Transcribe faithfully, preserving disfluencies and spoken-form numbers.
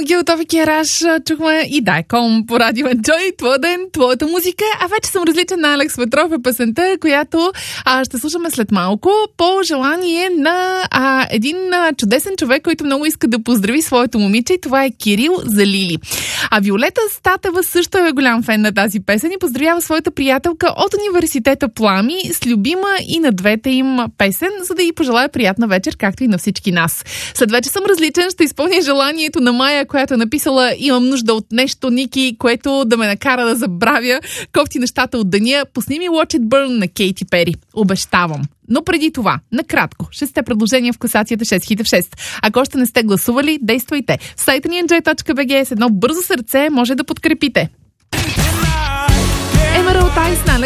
Гил Тофик и Араш чухме и Дайком по радио Enjoy, твой ден, твоята музика. А вече съм различен на Алекс Петров е песента, която а, ще слушаме след малко по желание на а, един а, чудесен човек, който много иска да поздрави своето момиче, и това е Кирил за Лили. А Виолета Статева също е голям фен на тази песен и поздравява своята приятелка от университета Плами с любима и на двете им песен, за да й пожелая приятна вечер, както и на всички нас. След вече съм различен, ще изпълня желанието на Майя, която е написала: имам нужда от нещо, Ники, което да ме накара да забравя кофти нещата от деня. Пусни ми Watch It Burn на Кейти Пери. Обещавам. Но преди това, накратко, шестте предложения в класацията шест хиляди в шест. Ако още не сте гласували, действайте. В сайта ни enjoy точка би джи с едно бързо сърце може да подкрепите. Emerald Eyes на